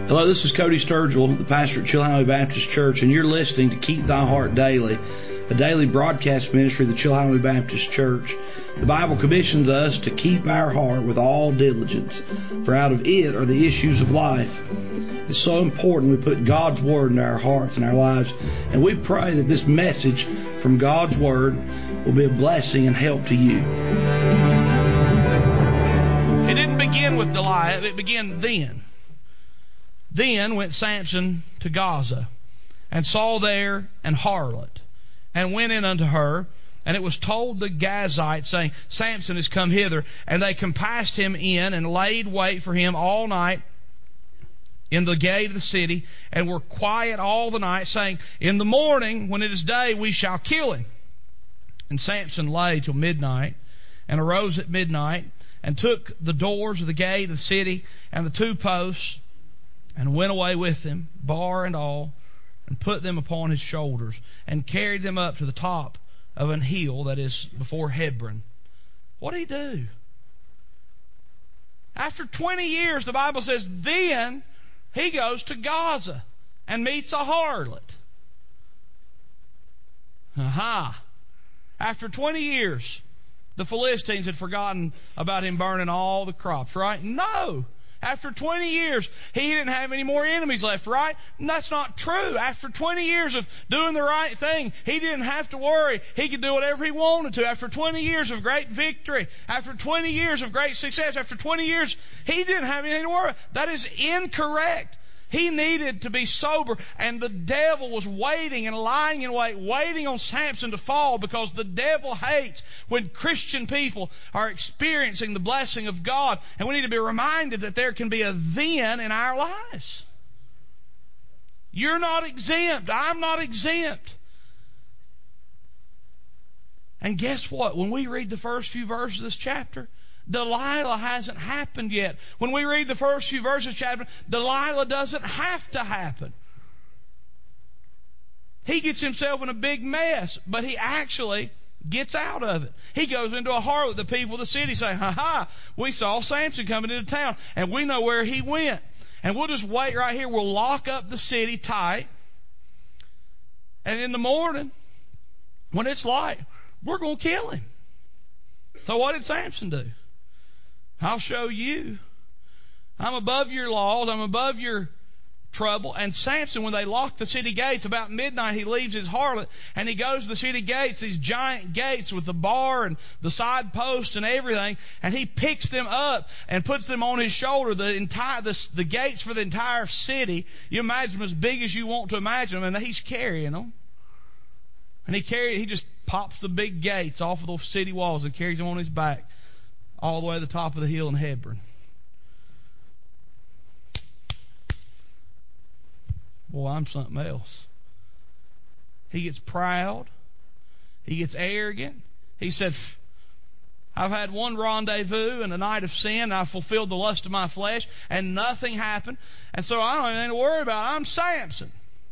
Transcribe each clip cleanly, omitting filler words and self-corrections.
Hello, this is Cody Sturgill, the pastor at Chilhowee Baptist Church, and you're listening to Keep Thy Heart Daily, a daily broadcast ministry of the Chilhowee Baptist Church. The Bible commissions us to keep our heart with all diligence, for out of it are the issues of life. It's so important we put God's Word into our hearts and our lives, and we pray that this message from God's Word will be a blessing and help to you. It didn't begin with Delilah, it began then. Then went Samson to Gaza, and saw there an harlot, and went in unto her, and it was told the Gazites, saying, Samson is come hither. And they compassed him in, and laid wait for him all night in the gate of the city, and were quiet all the night, saying, in the morning, when it is day, we shall kill him. And Samson lay till midnight, and arose at midnight, and took the doors of the gate of the city, and the two posts, and went away with them, bar and all, and put them upon his shoulders, and carried them up to the top of an hill that is before Hebron. What did he do? After 20 years, the Bible says, then he goes to Gaza and meets a harlot. After 20 years, the Philistines had forgotten about him burning all the crops, right? No. After 20 years, he didn't have any more enemies left, right? And that's not true. After 20 years of doing the right thing, he didn't have to worry. He could do whatever he wanted to. After 20 years of great victory, after 20 years of great success, after 20 years, he didn't have anything to worry about. That is incorrect. He needed to be sober, and the devil was waiting and lying in wait, waiting on Samson to fall, because the devil hates when Christian people are experiencing the blessing of God. And we need to be reminded that there can be a then in our lives. You're not exempt. I'm not exempt. And guess what? When we read the first few verses of this chapter, Delilah hasn't happened yet. When we read the first few verses of the chapter, Delilah doesn't have to happen. He gets himself in a big mess, but he actually gets out of it. He goes into a harlot. The people of the city say, we saw Samson coming into town, and we know where he went. And we'll just wait right here. We'll lock up the city tight. And in the morning, when it's light, we're going to kill him. So what did Samson do? I'll show you. I'm above your laws. I'm above your trouble. And Samson, when they lock the city gates, about midnight, he leaves his harlot, and he goes to the city gates, these giant gates with the bar and the side posts and everything, and he picks them up and puts them on his shoulder, the gates for the entire city. You imagine them as big as you want to imagine them, and he's carrying them. And he just pops the big gates off of those city walls and carries them on his back all the way to the top of the hill in Hebron. Boy, I'm something else. He gets proud. He gets arrogant. He said, I've had one rendezvous in a night of sin, and I've fulfilled the lust of my flesh, and nothing happened. And so I don't have anything to worry about. I'm Samson.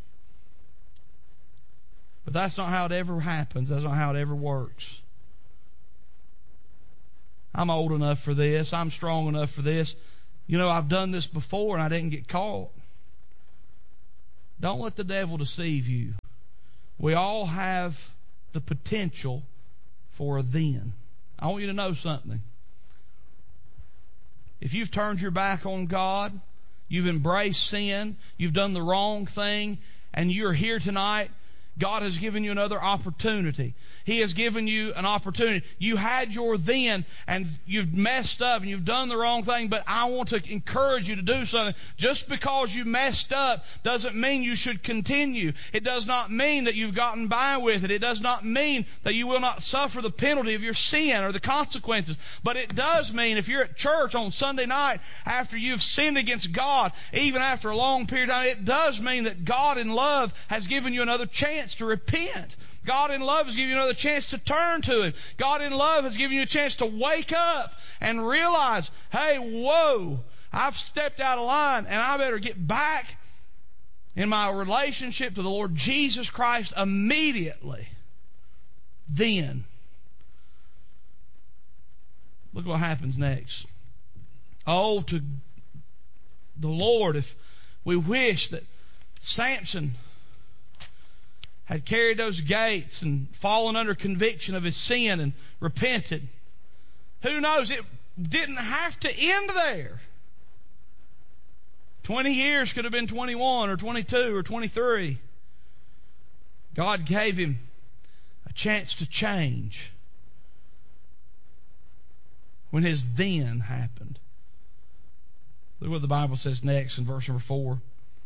But that's not how it ever happens. That's not how it ever works. I'm old enough for this. I'm strong enough for this. You know, I've done this before and I didn't get caught. Don't let the devil deceive you. We all have the potential for a then. I want you to know something. If you've turned your back on God, you've embraced sin, you've done the wrong thing, and you're here tonight, God has given you another opportunity. He has given you an opportunity. You had your then, and you've messed up, and you've done the wrong thing, but I want to encourage you to do something. Just because you messed up doesn't mean you should continue. It does not mean that you've gotten by with it. It does not mean that you will not suffer the penalty of your sin or the consequences. But it does mean if you're at church on Sunday night after you've sinned against God, even after a long period of time, it does mean that God in love has given you another chance to repent. God in love has given you another chance to turn to Him. God in love has given you a chance to wake up and realize, hey, whoa, I've stepped out of line and I better get back in my relationship to the Lord Jesus Christ immediately. Then, look what happens next. Oh, to the Lord, if We wish that Samson had carried those gates and fallen under conviction of his sin and repented. Who knows? It didn't have to end there. 20 years could have been 21 or 22 or 23. God gave him a chance to change when his then happened. Look what the Bible says next in verse number 4.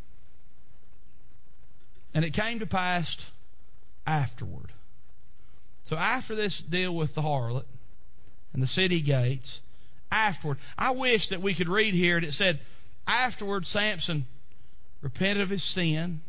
And it came to pass afterward. So after this deal with the harlot and the city gates, afterward, I wish that we could read here and it said, afterward Samson repented of his sin,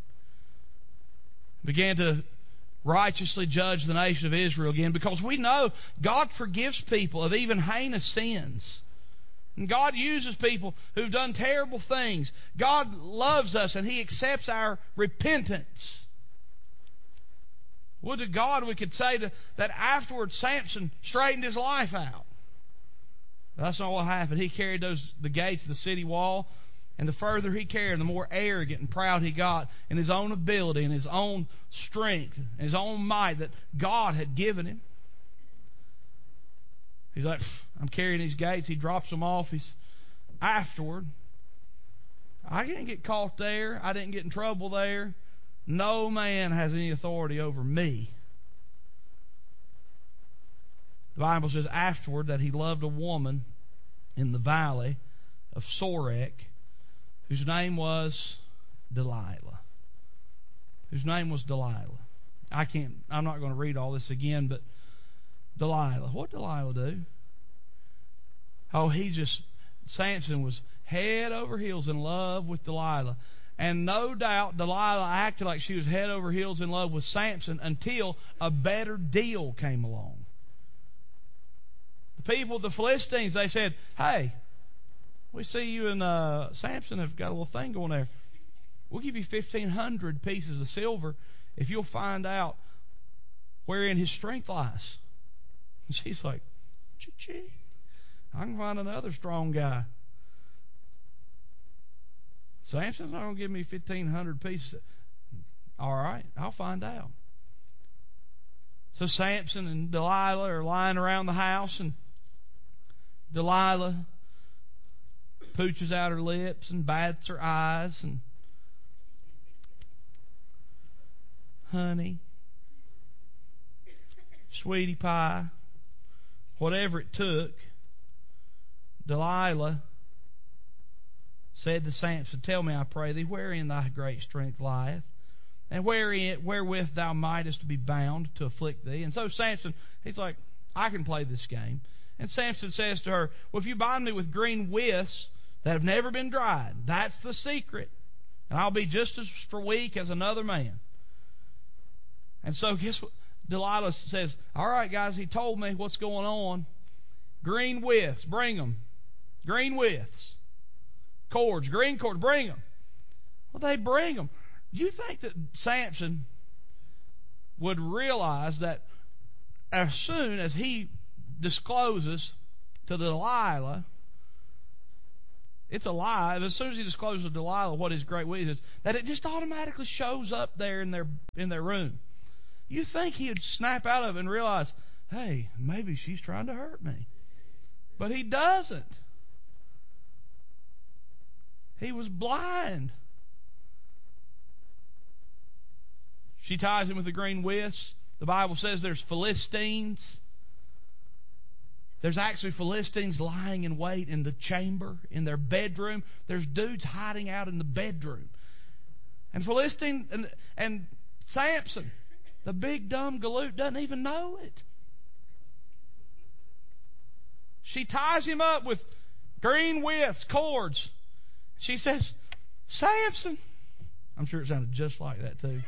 began to righteously judge the nation of Israel again, because we know God forgives people of even heinous sins. And God uses people who've done terrible things. God loves us and He accepts our repentance. Would to God we could say that afterwards Samson straightened his life out. But that's not what happened. He carried the gates of the city wall, and the further he carried, the more arrogant and proud he got in his own ability and his own strength and his own might that God had given him. He's like, I'm carrying these gates. He drops them off. Afterward, I didn't get caught there. I didn't get in trouble there. No man has any authority over me. The Bible says afterward that he loved a woman in the valley of Sorek, whose name was Delilah. Whose name was Delilah. I'm not going to read all this again, but Delilah. What did Delilah do? Oh, Samson was head over heels in love with Delilah. And no doubt Delilah acted like she was head over heels in love with Samson until a better deal came along. The people, the Philistines, they said, hey, we see you and Samson have got a little thing going there. We'll give you 1,500 pieces of silver if you'll find out wherein his strength lies. And she's like, cha-ching. I can find another strong guy. Samson's not going to give me 1,500 pieces. All right, I'll find out. So Samson and Delilah are lying around the house, and Delilah pooches out her lips and bats her eyes and honey, sweetie pie, whatever it took. Delilah said to Samson, tell me, I pray thee, wherein thy great strength lieth, and wherewith thou mightest be bound to afflict thee. And so Samson, he's like, I can play this game. And Samson says to her, well, if you bind me with green withs that have never been dried, that's the secret, and I'll be just as weak as another man. And so guess what? Delilah says, all right, guys, he told me what's going on. Green withs, bring them. Green withs. Cords, green cords, bring them. Well, they bring them. You think that Samson would realize that as soon as he discloses to Delilah, it's a lie. As soon as he discloses to Delilah what his great weakness is, that it just automatically shows up there in their room. You think he would snap out of it and realize, hey, maybe she's trying to hurt me. But he doesn't. He was blind. She ties him with the green withs. The Bible says there's Philistines. There's actually Philistines lying in wait in the chamber, in their bedroom. There's dudes hiding out in the bedroom. And Philistine and Samson, the big dumb galoot, doesn't even know it. She ties him up with green withs, cords. She says, Samson. I'm sure it sounded just like that too.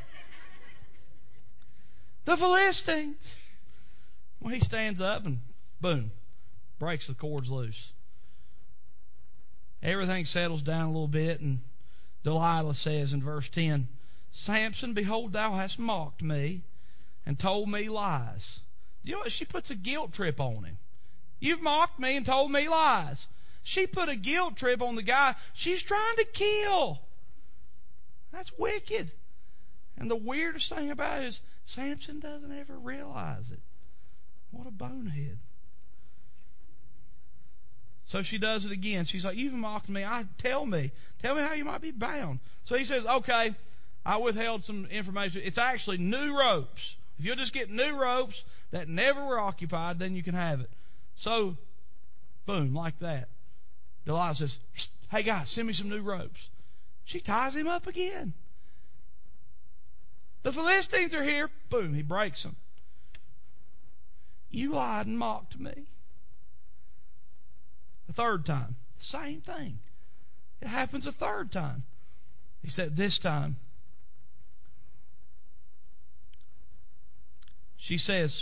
The Philistines. Well, he stands up and boom, breaks the cords loose. Everything settles down a little bit, and Delilah says in verse 10, Samson, behold, thou hast mocked me and told me lies. You know what? She puts a guilt trip on him. You've mocked me and told me lies. She put a guilt trip on the guy she's trying to kill. That's wicked. And the weirdest thing about it is Samson doesn't ever realize it. What a bonehead. So she does it again. She's like, you've mocked me. Tell me how you might be bound. So he says, okay, I withheld some information. It's actually new ropes. If you'll just get new ropes that never were occupied, then you can have it. So, boom, like that. Delilah says, hey guys, send me some new ropes. She ties him up again. The Philistines are here. Boom, he breaks them. You lied and mocked me. The third time, same thing. It happens a third time. He said, this time, she says,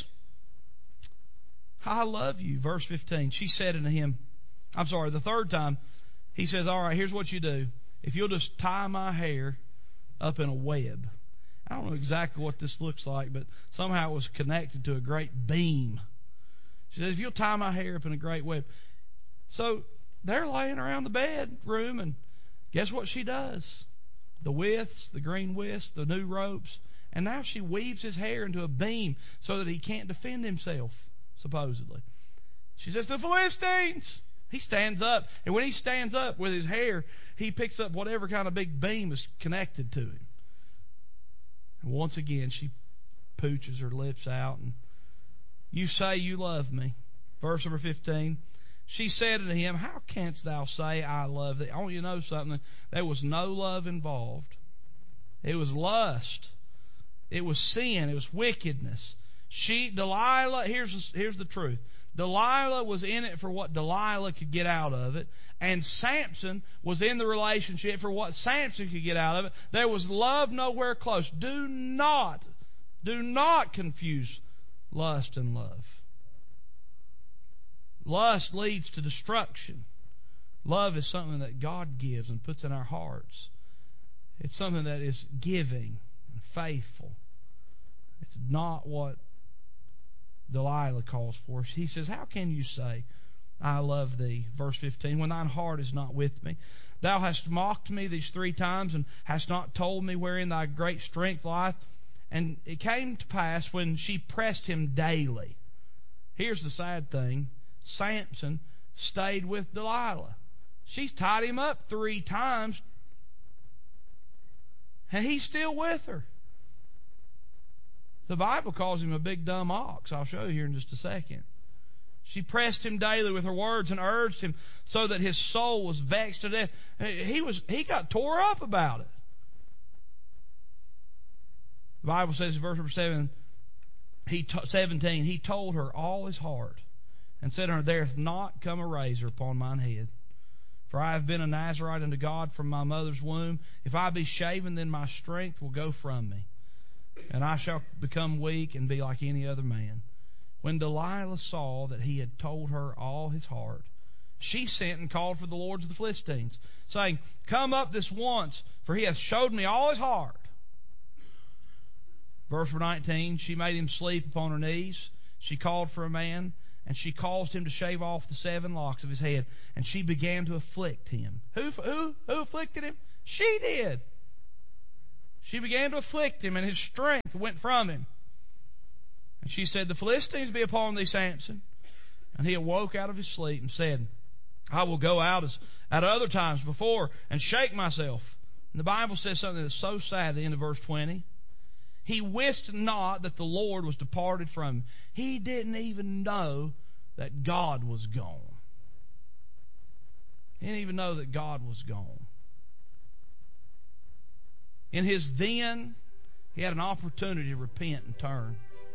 I love you. Verse 15. She said unto him, the third time, he says, all right, here's what you do. If you'll just tie my hair up in a web. I don't know exactly what this looks like, but somehow it was connected to a great beam. She says, if you'll tie my hair up in a great web. So they're laying around the bedroom, and guess what she does? The withs, the green withs, the new ropes, and now she weaves his hair into a beam so that he can't defend himself, supposedly. She says, the Philistines! He stands up, and when he stands up with his hair, he picks up whatever kind of big beam is connected to him. And once again, she pooches her lips out, and you say you love me. Verse number 15. She said unto him, how canst thou say I love thee? I want you to know something. There was no love involved. It was lust. It was sin. It was wickedness. Delilah, here's the truth. Delilah was in it for what Delilah could get out of it, and Samson was in the relationship for what Samson could get out of it. There was love nowhere close. Do not confuse lust and love. Lust leads to destruction. Love is something that God gives and puts in our hearts. It's something that is giving and faithful. It's not what Delilah calls for. He says, how can you say, I love thee? Verse 15, when thine heart is not with me. Thou hast mocked me these 3 times, and hast not told me wherein thy great strength lieth. And it came to pass when she pressed him daily. Here's the sad thing. Samson stayed with Delilah. She's tied him up 3 times, and he's still with her. The Bible calls him a big dumb ox. I'll show you here in just a second. She pressed him daily with her words and urged him so that his soul was vexed to death. He got tore up about it. The Bible says in verse number 17, he told her all his heart, and said unto her, there hath not come a razor upon mine head. For I have been a Nazarite unto God from my mother's womb. If I be shaven, then my strength will go from me, and I shall become weak and be like any other man. When Delilah saw that he had told her all his heart, she sent and called for the lords of the Philistines, saying, come up this once, for he hath showed me all his heart. Verse 19, she made him sleep upon her knees. She called for a man, and she caused him to shave off the 7 locks of his head, and she began to afflict him. Who afflicted him? She did. She began to afflict him, and his strength went from him. And she said, the Philistines be upon thee, Samson. And he awoke out of his sleep and said, I will go out as at other times before and shake myself. And the Bible says something that's so sad at the end of verse 20. He wist not that the Lord was departed from him. He didn't even know that God was gone. He didn't even know that God was gone. In his then, he had an opportunity to repent and turn.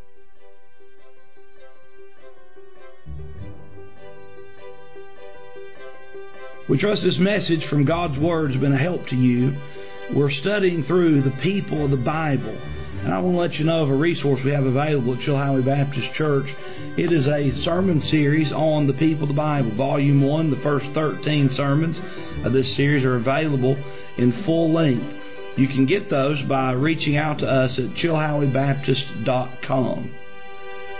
We trust this message from God's Word has been a help to you. We're studying through the people of the Bible. And I want to let you know of a resource we have available at Chilhowee Baptist Church. It is a sermon series on the people of the Bible. Volume 1, the first 13 sermons of this series are available in full length. You can get those by reaching out to us at chilhoweebaptist.com.